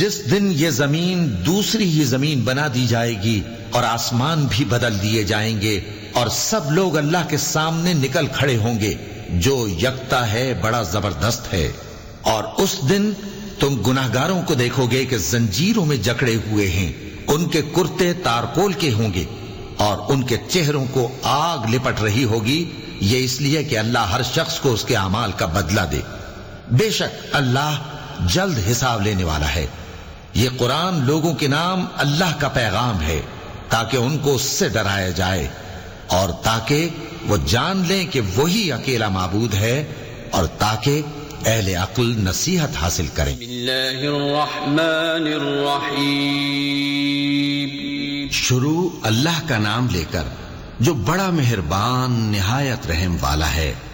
जिस दिन ये जमीन दूसरी ही जमीन बना दी जाएगी और आसमान भी बदल दिए जाएंगे और सब लोग अल्लाह के सामने निकल खड़े होंगे जो यकता है, बड़ा जबरदस्त है। और उस दिन तुम गुनाहगारों को देखोगे कि जंजीरों में जकड़े हुए हैं, उनके कुर्ते तारपोल के होंगे और उनके चेहरों को आग लिपट रही होगी। ये इसलिए कि अल्लाह हर शख्स को उसके अमाल का बदला दे। बेशक अल्लाह जल्द हिसाब लेने वाला है। ये कुरान लोगों के नाम अल्लाह का पैगाम है ताकि उनको उससे डराया जाए और ताकि वो जान लें कि वही अकेला माबूद है और ताकि अहले अक्ल नसीहत हासिल करें। शुरू अल्लाह का नाम लेकर जो बड़ा मेहरबान निहायत रहम वाला है।